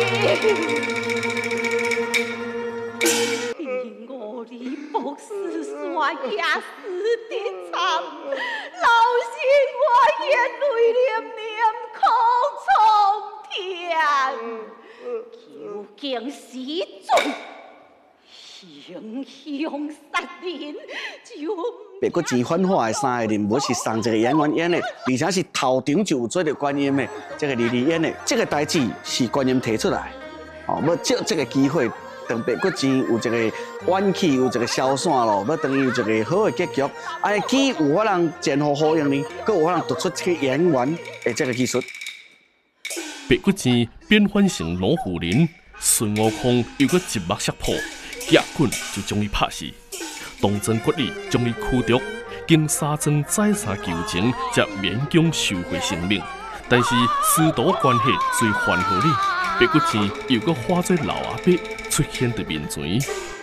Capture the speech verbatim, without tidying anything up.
我的博士山也死的惨，老身我眼泪连连哭冲天，究竟死罪，行凶杀人就。 别个钱犯法的三个人物是上一个演员演的，而且是头场就有做的观音的，这个莉莉演的，这个代志是观音提出来，哦，要借这个机会。 等白骨精有一个怨气，有一个消散咯，要等于一个好的结局。安尼既有法人前后呼应呢，佮有法人突出这个演员的这个技术。 白骨精变换成老妇人，孙悟空又佮一目识破，夹棍就将伊拍死。东征决意将伊驱逐，经三庄再三求情，才勉强收回性命。但是师徒关系最缓和哩，白骨精又佮化作老阿伯。 出现在面前。